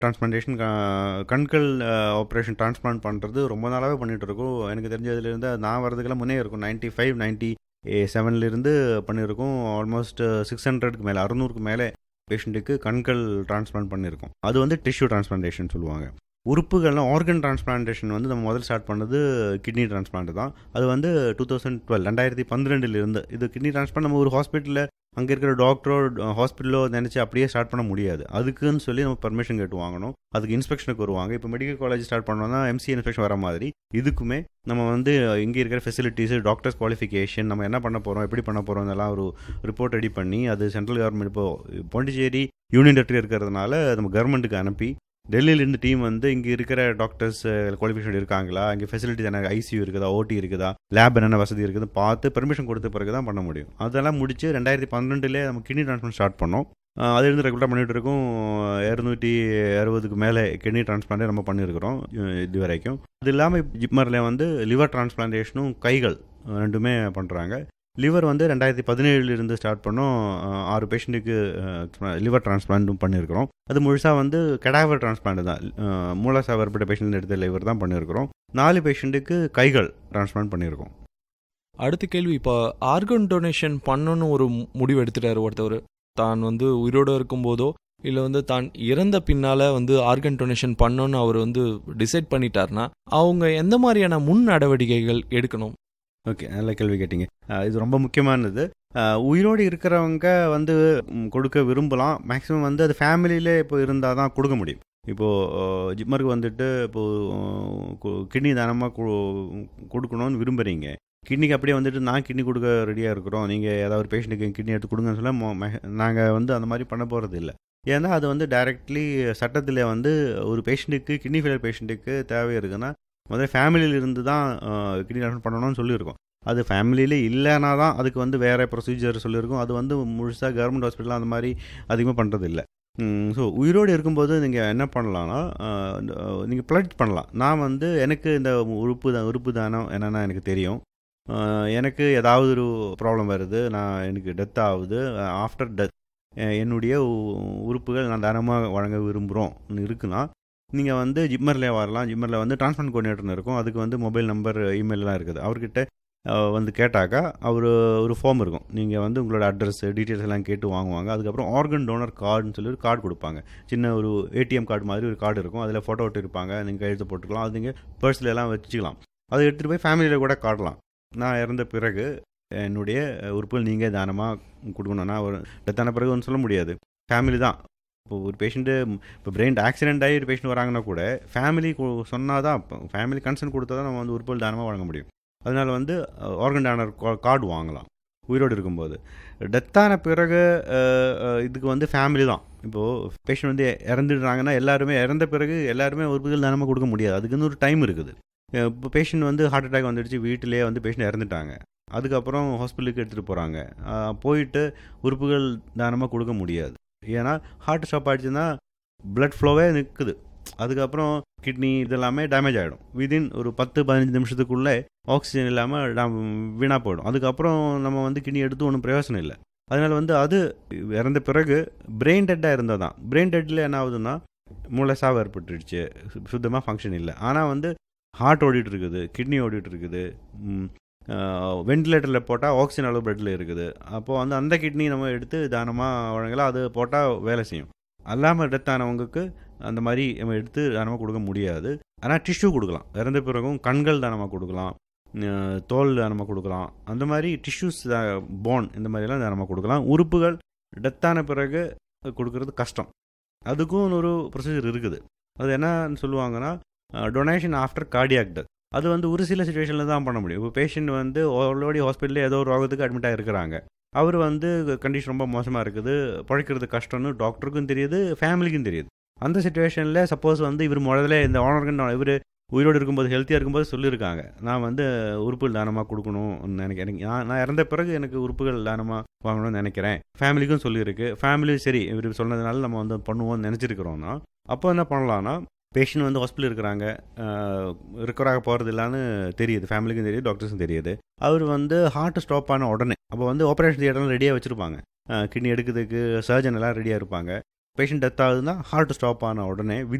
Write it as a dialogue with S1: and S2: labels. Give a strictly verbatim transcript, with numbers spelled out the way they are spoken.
S1: Transplantation கண்கள் operation transplant பண்ணுறது ரொம்ப நாளாகவே பண்ணிகிட்டு இருக்கோம். எனக்கு தெரிஞ்சதுலேருந்து நான் வரதுக்கெல்லாம் முன்னே இருக்கும். நைன்ட்டி ஃபைவ் நைன்ட்டி செவன்லேருந்து பண்ணியிருக்கோம். ஆல்மோஸ்ட் சிக்ஸ் ஹண்ட்ரடுக்கு மேலே அறுநூறுக்கு மேலே பேஷண்ட்டுக்கு கண்கள் டிரான்ஸ்பிளான்ட் பண்ணியிருக்கோம். அது வந்து டிஷ்யூ டிரான்ஸ்பிளான்டேஷன் சொல்லுவாங்க. உறுப்புகள்லாம் ஆர்கன் டிரான்ஸ்பிளான்டேஷன் வந்து நம்ம முதல்ல ஸ்டார்ட் பண்ணது கிட்னி டிரான்ஸ்பிளான்ட் தான். அது வந்து டூ தௌசண்ட் டுவெல் ரெண்டாயிரத்தி பன்னிரெண்டுலேருந்து இது கிட்னி டிரான்ஸ்பிளான்ட் நம்ம ஒரு ஹாஸ்பிட்டலில் அங்கே இருக்கிற டாக்டரோ ஹாஸ்பிட்டலோ நினச்சி அப்படியே ஸ்டார்ட் பண்ண முடியாது. அதுக்குன்னு சொல்லி நம்ம பர்மிஷன் கேட்டு வாங்கணும். அதுக்கு இன்ஸ்பெக்ஷனுக்கு வருவாங்க. இப்போ மெடிக்கல் காலேஜ் ஸ்டார்ட் பண்ணோம்னா எம்சி இன்ஸ்பெக்ஷன் வர மாதிரி இதுக்குமே நம்ம வந்து இங்கே இருக்கிற ஃபெசிலிட்டிஸு, டாக்டர்ஸ் குவாலிஃபிகேஷன், நம்ம என்ன பண்ண போகிறோம், எப்படி பண்ண போகிறோம், இதெல்லாம் ஒரு ரிப்போர்ட் ரெடி பண்ணி அது சென்ட்ரல் கவர்மெண்ட் இப்போ பாண்டிச்சேரி யூனியன் டெரிட்டரி இருக்கிறதுனால நம்ம கவர்மெண்ட்டுக்கு அனுப்பி டெல்லியிலேருந்து டீம் வந்து இங்கே இருக்கிற டாக்டர்ஸ் குவாலிஃபிகேஷன் இருக்காங்களா, இங்கே ஃபெசிலிட்டிஸ் என்ன, ஐசியூ இருக்குதா, ஓடி இருக்குதா, லேப் என்னென்ன வசதி இருக்குது பார்த்து பெர்மிஷன் கொடுத்த பிறகு தான் பண்ண முடியும். அதெல்லாம் முடிச்சு ரெண்டாயிரத்தி பன்னெண்டுலேயே நம்ம கிட்னி டிரான்ஸ்பிளான்ட் ஸ்டார்ட் பண்ணோம். அதுலேருந்து ரெகுலராக பண்ணிகிட்டு இருக்கோம். இரநூத்தி அறுபதுக்கு மேலே கிட்னி டிரான்ஸ்பிளான்டே நம்ம பண்ணியிருக்கிறோம் இது வரைக்கும். அது இல்லாமல் ஜிப்மரில் வந்து லிவர் டிரான்ஸ்பிளான்டேஷனும் கைகள் ரெண்டுமே பண்ணுறாங்க. லிவர் வந்து ரெண்டாயிரத்தி பதினேழுலேருந்து ஸ்டார்ட் பண்ணோம். ஆறு பேஷண்ட்டுக்கு லிவர் டிரான்ஸ்பிளான்ட்டும் பண்ணியிருக்கிறோம். அது முழுசாக வந்து கெடாவர் டிரான்ஸ்பிளான்ட் தான். மூலசாவற்பட்ட பேஷண்ட் எடுத்த லிவர் தான் பண்ணியிருக்கிறோம். நாலு பேஷண்ட்டுக்கு கைகள் டிரான்ஸ்பிளான்ட் பண்ணியிருக்கோம்.
S2: அடுத்த கேள்வி, இப்போ ஆர்கன் டொனேஷன் பண்ணணும்னு ஒரு முடிவு எடுத்துட்டாரு ஒருத்தவர், தான் வந்து உயிரோடு இருக்கும்போதோ இல்லை வந்து தான் இறந்த பின்னால் வந்து ஆர்கன் டொனேஷன் பண்ணணும்னு அவர் வந்து டிசைட் பண்ணிட்டார்னா அவங்க எந்த மாதிரியான முன் நடவடிக்கைகள் எடுக்கணும்?
S1: ஓகே, நல்ல கேள்வி கேட்டிங்க. இது ரொம்ப முக்கியமானது. உயிரோடு இருக்கிறவங்க வந்து கொடுக்க விரும்பலாம். மேக்ஸிமம் வந்து அது ஃபேமிலியிலே இப்போ இருந்தால் தான் கொடுக்க முடியும். இப்போது ஜிப்மருக்கு வந்துட்டு இப்போது கிட்னி தானமாக கொடுக்கணும்னு விரும்புகிறீங்க. கிட்னிக்கு அப்படியே வந்துட்டு நான் கிட்னி கொடுக்க ரெடியாக இருக்கிறோம், நீங்கள் ஏதாவது ஒரு பேஷண்ட்டுக்கு கிட்னி எடுத்து கொடுங்கன்னு சொல்ல நாங்கள் வந்து அந்த மாதிரி பண்ண போகிறது இல்லை. ஏன்னா அது வந்து டைரெக்ட்லி சட்டத்தில் வந்து ஒரு பேஷண்ட்டுக்கு கிட்னி ஃபெயிலியர் பேஷண்ட்டுக்கு தேவை இருக்குன்னா முதல்ல ஃபேமிலியில் இருந்து தான் கிட்னி ட்ரான்ஸ்பிளான்ட் பண்ணணும்னு சொல்லியிருக்கோம். அது ஃபேமிலியிலே இல்லைனா தான் அதுக்கு வந்து வேறு ப்ரொசீஜர் சொல்லியிருக்கோம். அது வந்து முழுசாக கவர்மெண்ட் ஹாஸ்பிட்டல் அந்த மாதிரி அதிகமாக பண்ணுறது இல்லை. ஸோ உயிரோடு இருக்கும்போது நீங்கள் என்ன பண்ணலான்னா நீங்கள் பிளட் பண்ணலாம். நான் வந்து எனக்கு இந்த உறுப்பு தான் உறுப்பு தானம் என்னென்னா எனக்கு தெரியும். எனக்கு ஏதாவது ஒரு ப்ராப்ளம் வருது, நான் எனக்கு டெத் ஆகுது, ஆஃப்டர் டெத் என்னுடைய உறுப்புகள் நான் தானமாக வழங்க விரும்புகிறோம் இருக்குன்னா நீங்கள் வந்து ஜிப்மரில் வரலாம். ஜிப்மரில் வந்து டிரான்ஸ்பிளான்ட் கோஆர்டினேட்டர்னு இருக்கும். அதுக்கு வந்து மொபைல் நம்பர், இமெயிலெலாம் இருக்குது. அவர்கிட்ட வந்து கேட்டாக்கா அவர் ஒரு ஃபார்ம் இருக்கும். நீங்கள் வந்து உங்களோட அட்ரஸ் டீட்டெயில்ஸ் எல்லாம் கேட்டு வாங்குவாங்க. அதுக்கப்புறம் ஆர்கன் டோனர் கார்டுன்னு சொல்லி ஒரு கார்டு கொடுப்பாங்க. சின்ன ஒரு ஏடிஎம் கார்டு மாதிரி ஒரு கார்டு இருக்கும். அதில் ஃபோட்டோ விட்டு இருப்பாங்க. நீங்கள் கையெழுத்து போட்டுக்கலாம். அது நீங்கள் பர்ஸில் எல்லாம் வச்சுக்கலாம். அதை எடுத்துகிட்டு போய் ஃபேமிலியில் கூட காட்டலாம். நான் இறந்த பிறகு என்னுடைய உறுப்புகள் நீங்கள் தானமாக கொடுக்கணும்னா ஒரு டெத்தான பிறகு ஒன்று சொல்ல முடியாது. ஃபேமிலி தான். இப்போ ஒரு பேஷண்ட்டு இப்போ பிரெயின் ஆக்சிடென்ட் ஆகி ஒரு பேஷண்ட் வராங்கன்னா கூட ஃபேமிலி சொன்னால் தான், ஃபேமிலி கன்சர்ன் கொடுத்தா தான் நம்ம வந்து உறுப்புகள் தானமாக வழங்க முடியும். அதனால் வந்து ஆர்கன் டோனர் கார்டு வாங்கலாம் உயிரோடு இருக்கும்போது. டெத்தான பிறகு இதுக்கு வந்து ஃபேமிலி தான். இப்போது பேஷண்ட் வந்து இறந்துடுறாங்கன்னா எல்லாருமே இறந்த பிறகு எல்லாருமே உறுப்புகள் தானமாக கொடுக்க முடியாது. அதுக்குன்னு ஒரு டைம் இருக்குது. இப்போ பேஷண்ட் வந்து ஹார்ட் அட்டாக் வந்துடுச்சு, வீட்டிலே வந்து பேஷண்ட் இறந்துட்டாங்க, அதுக்கப்புறம் ஹாஸ்பிட்டலுக்கு எடுத்துகிட்டு போகிறாங்க. போயிட்டு உறுப்புகள் தானமாக கொடுக்க முடியாது. ஏன்னா ஹார்ட் ஸ்டாப் ஆகிடுச்சுன்னா பிளட் ஃப்ளோவே நிற்குது. அதுக்கப்புறம் கிட்னி இதெல்லாமே டேமேஜ் ஆகிடும். விதின் ஒரு பத்து பதினஞ்சு நிமிஷத்துக்குள்ளே ஆக்சிஜன் இல்லாமல் வீணாக போயிடும். அதுக்கப்புறம் நம்ம வந்து கிட்னி எடுத்து ஒன்றும் பிரயோசனம் இல்லை. அதனால் வந்து அது இறந்த பிறகு பிரெயின் டெட்டாக இருந்தால் தான். பிரெயின் டெட்டில் என்ன ஆகுதுன்னா மூளை சாவு ஏற்பட்டுடுச்சு, சுத்தமாக ஃபங்க்ஷன் இல்லை. ஆனால் வந்து ஹார்ட் ஓடிட்டு இருக்குது, கிட்னி ஓடிட்டு இருக்குது, வெண்டிலேட்டரில் போட்டால் ஆக்சிஜன் அளவு பிளட்டில் இருக்குது. அப்போது வந்து அந்த கிட்னி நம்ம எடுத்து தானமாக வழங்கலாம். அது போட்டால் வேலை செய்யும். அல்லாமல் டெத் ஆனவங்களுக்கு அந்த மாதிரி நம்ம எடுத்து தானமாக கொடுக்க முடியாது. ஆனால் டிஷ்யூ கொடுக்கலாம். இறந்த பிறகும் கண்கள் தானமாக கொடுக்கலாம், தோல் தானமாக கொடுக்கலாம். அந்த மாதிரி டிஷ்யூஸ், போன் இந்த மாதிரிலாம் தானமாக கொடுக்கலாம். உறுப்புகள் டெத்தான பிறகு கொடுக்கறது கஷ்டம். அதுக்கும் ஒரு ப்ரொசீஜர் இருக்குது. அது என்னன்னு சொல்லுவாங்கன்னா டொனேஷன் ஆஃப்டர் கார்டியாக் டெத். அது வந்து ஒரு சில சுச்சுவேஷனில் தான் பண்ண முடியும். இப்போ பேஷண்ட் வந்து ஆல்ரெடி ஹாஸ்பிட்டலில் ஏதோ ஒரு ரோகத்துக்கு அட்மிட் ஆகிருக்கிறாங்க. அவர் வந்து கண்டிஷன் ரொம்ப மோசமாக இருக்குது, பழைக்கிறது கஷ்டம்னு டாக்டருக்கும் தெரியுது, ஃபேமிலிக்கும் தெரியுது. அந்த சுச்சுவேஷனில் சப்போஸ் வந்து இவர் முதல்ல இந்த ஆர்கன் இவர் உயிரோடு இருக்கும்போது ஹெல்த்தியாக இருக்கும்போது சொல்லியிருக்காங்க, நான் வந்து உறுப்புகள் தானமாக கொடுக்கணும்னு எனக்கு எனக்கு நான் நான் இறந்த பிறகு எனக்கு உறுப்புகள் தானமாக வாங்கணும்னு நினைக்கிறேன், ஃபேமிலிக்கும் சொல்லியிருக்கு. ஃபேமிலி சரி இவர் சொன்னதுனால நம்ம வந்து பண்ணுவோம்னு நினச்சிருக்கிறோன்னா அப்போ என்ன பண்ணலான்னா பேஷண்ட் வந்து ஹாஸ்பிட்டல் இருக்கிறாங்க, ரிக்கவராக போகிறது இல்லைன்னு தெரியுது, ஃபேமிலிக்கும் தெரியுது, டாக்டர்ஸும் தெரியுது. அவர் வந்து ஹார்ட் ஸ்டாப் ஆன உடனே அப்போ வந்து ஆப்ரேஷன் தியேட்டர்லாம் ரெடியாக வச்சுருப்பாங்க. கிட்னி எடுக்கிறதுக்கு சர்ஜன் எல்லாம் ரெடியாக இருப்பாங்க. பேஷண்ட் டெத் ஆகுதுன்னா ஹார்ட் ஸ்டாப் ஆன உடனே